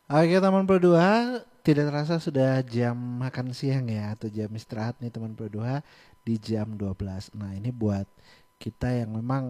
Oke teman berdua, tidak terasa sudah jam makan siang ya atau jam istirahat nih teman berdua di jam 12. Nah, ini buat kita yang memang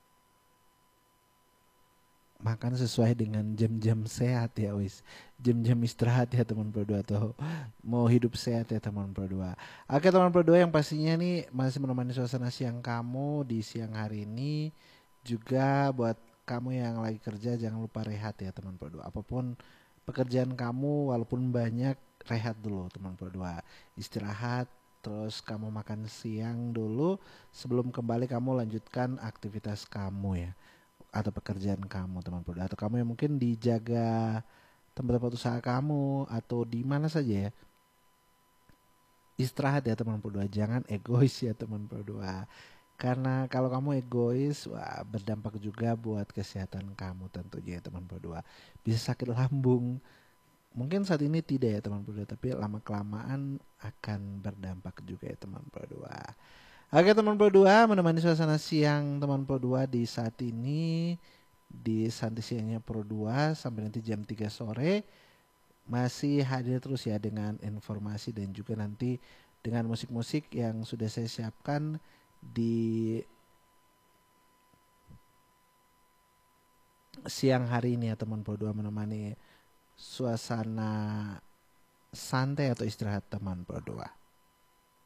makan sesuai dengan jam-jam sehat ya wis. Jam-jam istirahat ya teman berdua atau mau hidup sehat ya teman berdua. Oke teman berdua yang pastinya nih masih menemani suasana siang kamu di siang hari ini. Juga buat kamu yang lagi kerja jangan lupa rehat ya teman berdua. Apapun pekerjaan kamu walaupun banyak, rehat dulu teman berdua. Istirahat terus kamu makan siang dulu sebelum kembali kamu lanjutkan aktivitas kamu ya atau pekerjaan kamu teman berdua atau kamu yang mungkin dijaga tempat-tempat usaha kamu atau di mana saja ya, istirahat ya teman berdua, jangan egois ya teman berdua, karena kalau kamu egois wah berdampak juga buat kesehatan kamu tentunya ya teman berdua, bisa sakit lambung. Mungkin saat ini tidak ya teman berdua, tapi lama kelamaan akan berdampak juga ya teman berdua. Oke teman berdua, menemani suasana siang teman berdua di saat ini di Santai Siangnya Pro 2 sampai nanti jam 3 sore masih hadir terus ya dengan informasi dan juga nanti dengan musik-musik yang sudah saya siapkan di siang hari ini ya teman Pro 2, menemani suasana santai atau istirahat teman Pro 2.